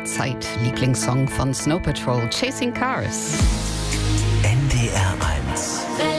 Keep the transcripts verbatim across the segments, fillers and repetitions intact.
Allzeit-Lieblingssong von Snow Patrol, Chasing Cars. N D R eins.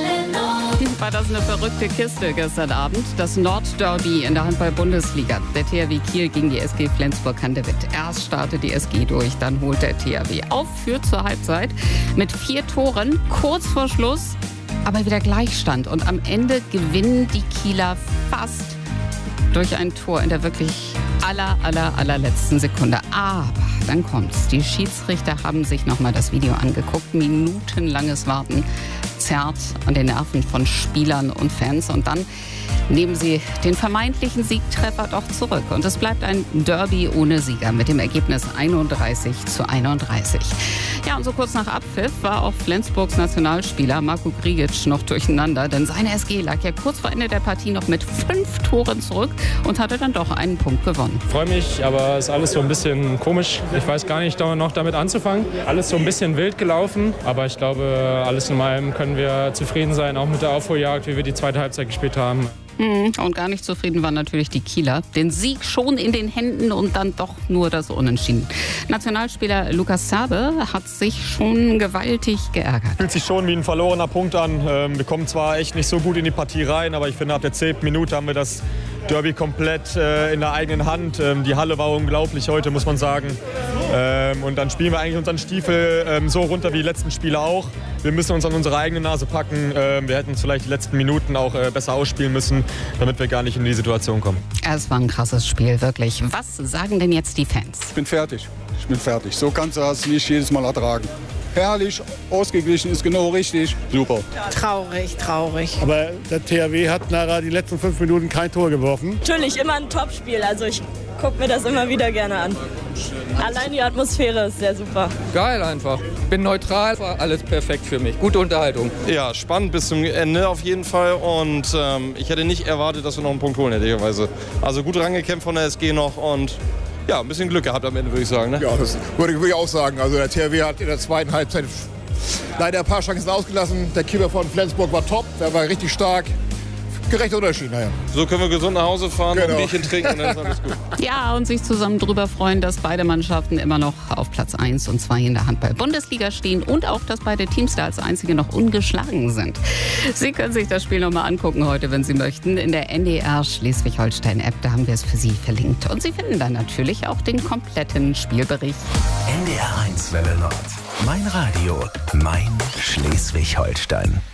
War das eine verrückte Kiste gestern Abend? Das Nordderby in der Handball-Bundesliga. Der T H W Kiel gegen die S G Flensburg-Handewitt. Erst startet die S G durch, dann holt der T H W auf, führt zur Halbzeit mit vier Toren, kurz vor Schluss, aber wieder Gleichstand. Und am Ende gewinnen die Kieler fast durch ein Tor in der wirklich aller, aller, allerletzten Sekunde. Aber dann kommt's. Die Schiedsrichter haben sich nochmal das Video angeguckt. Minutenlanges Warten zerrt an den Nerven von Spielern und Fans. Und dann nehmen sie den vermeintlichen Siegtreffer doch zurück. Und es bleibt ein Derby ohne Sieger mit dem Ergebnis einunddreißig zu einunddreißig. Ja, und so kurz nach Abpfiff war auch Flensburgs Nationalspieler Marko Grigic noch durcheinander. Denn seine S G lag ja kurz vor Ende der Partie noch mit fünf Toren zurück und hatte dann doch einen Punkt gewonnen. Ich freue mich, aber es ist alles so ein bisschen komisch. Ich weiß gar nicht noch damit anzufangen. Alles so ein bisschen wild gelaufen. Aber ich glaube, alles in allem können wir zufrieden sein, auch mit der Aufholjagd, wie wir die zweite Halbzeit gespielt haben. Und gar nicht zufrieden waren natürlich die Kieler. Den Sieg schon in den Händen und dann doch nur das Unentschieden. Nationalspieler Lukas Zerbe hat sich schon gewaltig geärgert. Fühlt sich schon wie ein verlorener Punkt an. Wir kommen zwar echt nicht so gut in die Partie rein, aber ich finde, ab der zehnten Minute haben wir das Derby komplett äh, in der eigenen Hand. Ähm, die Halle war unglaublich heute, muss man sagen. Ähm, und dann spielen wir eigentlich unseren Stiefel ähm, so runter wie die letzten Spiele auch. Wir müssen uns an unsere eigene Nase packen. Ähm, wir hätten uns vielleicht die letzten Minuten auch äh, besser ausspielen müssen, damit wir gar nicht in die Situation kommen. Es war ein krasses Spiel, wirklich. Was sagen denn jetzt die Fans? Ich bin fertig. Ich bin fertig. So kannst du das nicht jedes Mal ertragen. Herrlich, ausgeglichen, ist genau richtig. Super. Traurig, traurig. Aber der T H W hat nachher die letzten fünf Minuten kein Tor geworfen. Natürlich immer ein Topspiel. Also ich gucke mir das immer wieder gerne an. Allein die Atmosphäre ist sehr super. Geil einfach. Bin neutral, war alles perfekt für mich. Gute Unterhaltung. Ja, spannend bis zum Ende auf jeden Fall. Und ähm, ich hätte nicht erwartet, dass wir noch einen Punkt holen, ehrlicherweise. Also gut rangekämpft von der S G noch und ja, ein bisschen Glück gehabt am Ende, würde ich sagen. Ne? Ja, das würde ich auch sagen. Also der T H W hat in der zweiten Halbzeit leider ein paar Chancen ausgelassen. Der Keeper von Flensburg war top, der war richtig stark. Gerechter Unterschied, naja. So können wir gesund nach Hause fahren, genau. Ein Bierchen trinken und dann ist alles gut. Ja, und sich zusammen darüber freuen, dass beide Mannschaften immer noch auf Platz eins und zwei in der Handball-Bundesliga stehen und auch, dass beide Teams da als einzige noch ungeschlagen sind. Sie können sich das Spiel nochmal angucken heute, wenn Sie möchten, in der N D R Schleswig-Holstein-App. Da haben wir es für Sie verlinkt. Und Sie finden dann natürlich auch den kompletten Spielbericht. N D R eins Welle Nord. Mein Radio, mein Schleswig-Holstein.